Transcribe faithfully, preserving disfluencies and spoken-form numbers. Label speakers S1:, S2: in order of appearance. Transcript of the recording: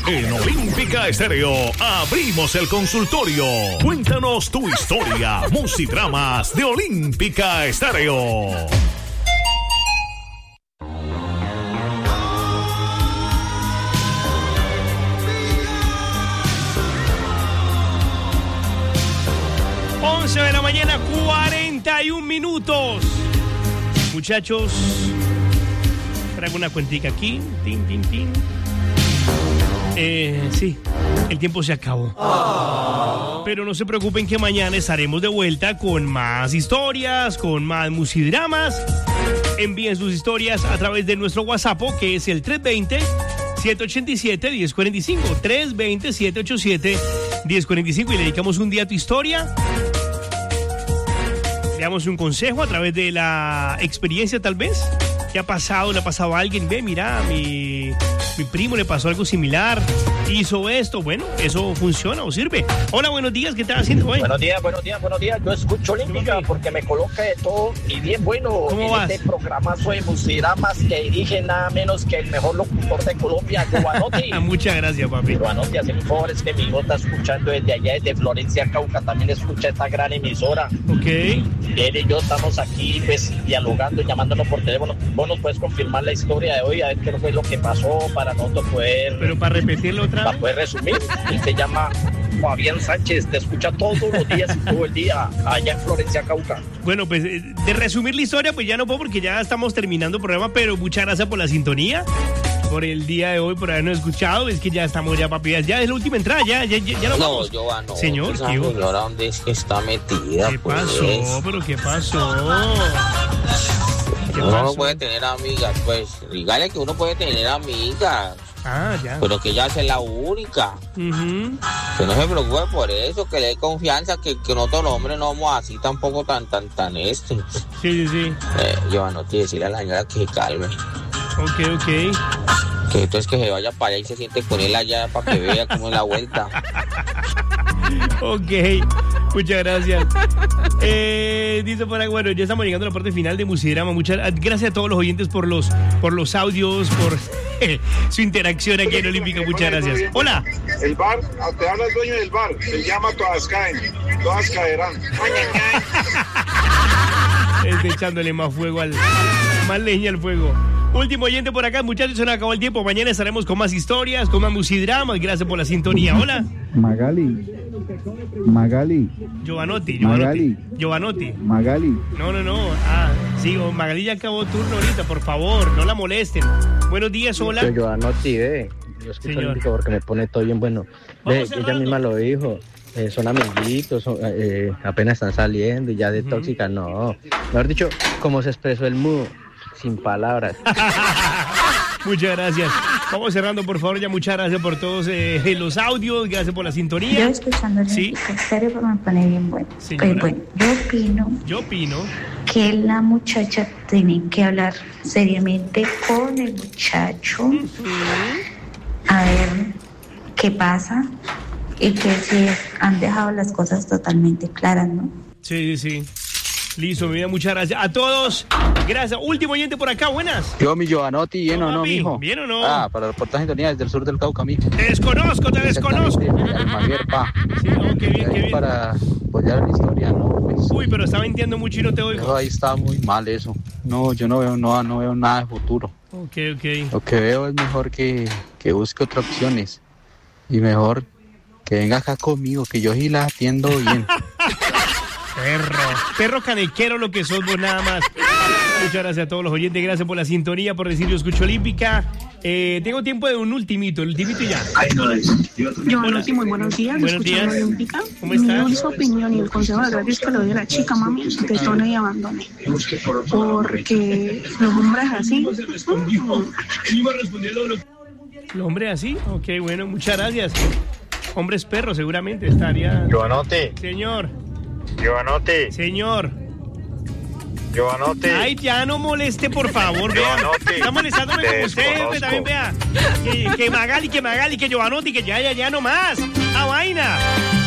S1: En Olímpica Estéreo abrimos el consultorio. Cuéntanos tu historia. Musidramas de Olímpica Estéreo.
S2: once de la mañana, cuarenta y un minutos. Muchachos, traigo una cuentica aquí. Tin, tin, tin. Eh, sí, el tiempo se acabó. Oh. Pero no se preocupen que mañana estaremos de vuelta con más historias, con más musidramas. Envíen sus historias a través de nuestro WhatsApp, que es el tres dos cero, siete ocho siete, uno cero cuatro cinco. tres dos cero, siete ocho siete, uno cero cuatro cinco y le dedicamos un día a tu historia. Le damos un consejo a través de la experiencia, tal vez. ¿Qué ha pasado? ¿Le ha pasado a alguien? Ve, mira, mi, mi primo le pasó algo similar. Hizo esto. Bueno, eso funciona o sirve. Hola, buenos días. ¿Qué estás haciendo hoy?
S3: Buenos días, buenos días, buenos días. Yo escucho Olímpica porque me coloca de todo y bien bueno.
S2: ¿Cómo
S3: en
S2: vas?
S3: Este programazo de musidramas que dirige nada menos que el mejor locutor de Colombia, Giovanotti.
S2: Muchas gracias, papi.
S3: Giovanotti, hace un favor, es que mi hijo está escuchando desde allá, desde Florencia, Cauca. También escucha esta gran emisora.
S2: Ok.
S3: Él y yo estamos aquí, pues, dialogando, llamándonos por teléfono. Vos nos puedes confirmar la historia de hoy, a ver qué fue lo que pasó para nosotros poder...
S2: Pero para repetirlo otra vez.
S3: Para poder resumir. Él se llama Fabián Sánchez, te escucha todos los días y todo el día allá en Florencia, Cauca.
S2: Bueno, pues de resumir la historia, pues ya no puedo porque ya estamos terminando el programa, pero muchas gracias por la sintonía, por el día de hoy, por habernos escuchado. Es que ya estamos ya, papi, ya es la última entrada, ya, ya, ya, ya nos
S4: No,
S2: vamos.
S4: Jovan, no.
S2: Señor,
S4: esa
S2: ¿qué?
S4: señora, ¿dónde es que está metida?
S2: ¿Qué
S4: pues?
S2: pasó? ¿Pero qué pasó? ¿Qué
S4: Uno
S2: pasó?
S4: no puede tener amigas, pues. Dígale que uno puede tener amigas.
S2: Ah, ya.
S4: Pero que ella sea la única.
S2: Uh-huh.
S4: Que no se preocupe por eso, que le dé confianza, que, que nosotros los hombres no somos así tampoco tan, tan, tan este.
S2: Sí, sí, sí.
S4: Eh, Jovan, no te decirle a la señora que se calme.
S2: Ok, ok.
S4: Que entonces que se vaya para allá y se siente con él allá para que vea cómo es la vuelta.
S2: Ok, muchas gracias. Eh, dice por ahí, bueno, ya estamos llegando a la parte final de Musidrama. Muchas gracias a todos los oyentes por los, por los audios, por eh, su interacción aquí en Olímpica. Muchas gracias. Hola.
S5: El bar, te habla el dueño del bar, se llama Todas Caen, Todas Caerán.
S2: Estoy echándole más fuego al, más leña al fuego. Último oyente por acá, muchachos, se nos acabó el tiempo. Mañana estaremos con más historias, con más musidramas. Gracias por la sintonía. Hola.
S6: Magali. Magali.
S2: Giovanotti.
S6: Magali.
S2: Giovanotti.
S6: Magali.
S2: No, no, no. Ah, sí, oh, Magali ya acabó turno ahorita, por favor, no la molesten. Buenos días, hola.
S7: Yo Giovanotti, ve. Yo escucho Olímpica porque me pone todo bien bueno. Ve, ella misma lo dijo. Eh, son amiguitos, son, eh, apenas están saliendo y ya de uh-huh. tóxica, no. Mejor dicho, como se expresó el mudo, sin palabras.
S2: Muchas gracias. Vamos cerrando, por favor, ya muchas gracias por todos eh, los audios, gracias por la sintonía.
S8: Yo escuchando el
S2: ¿Sí?
S8: Estéreo porque me pone bien bueno.
S2: Señora,
S8: eh, bueno, yo opino,
S2: yo opino
S8: que la muchacha tiene que hablar seriamente con el muchacho, uh-huh. a ver qué pasa y que si han dejado las cosas totalmente claras, ¿no?
S2: Sí, sí. Listo, mi vida, muchas gracias a todos. Gracias. Último oyente por acá, buenas.
S9: Yo, mi Giovanotti, ¿bien no, o no,
S2: papi,
S9: mijo?
S2: ¿Bien o no?
S9: Ah, para el reportaje de sintonía desde el sur del Cauca, mijo.
S2: Te desconozco, te desconozco.
S9: Javier, pa.
S2: Sí, no, qué bien, qué bien.
S9: Para apoyar la historia, ¿no? Pues,
S2: uy, pero estaba mintiendo mucho y no te oigo.
S9: Eso ahí está muy mal eso. No, yo no veo, no, no veo nada de futuro.
S2: Ok, ok.
S9: Lo que veo es mejor que, que busque otras opciones. Y mejor que venga acá conmigo, que yo sí la atiendo bien.
S2: Perro, perro canequero lo que sos vos nada más. Muchas gracias a todos los oyentes, gracias por la sintonía, por decir yo escucho Olímpica. Eh, tengo tiempo de un ultimito, el ultimito y ya.
S10: Giovanotti, muy buenos días.
S2: Buenos días.
S10: Olímpica.
S2: ¿Cómo estás?
S10: Mi opinión y el consejo de gratis que le doy a la chica, mami, detone y abandone. Porque los hombres así...
S2: ¿Los hombres así? Ok, bueno, muchas gracias. Hombres perros, seguramente estaría...
S11: Giovanotti.
S2: Señor.
S11: Giovanotti.
S2: Señor.
S11: Giovanotti.
S2: Ay, ya no moleste, por favor.
S11: Giovanotti.
S2: Está molestándome como usted, jefe, también vea. Que, que Magali, que Magali, que Giovanotti, que ya, ya, ya no más. ¡A vaina!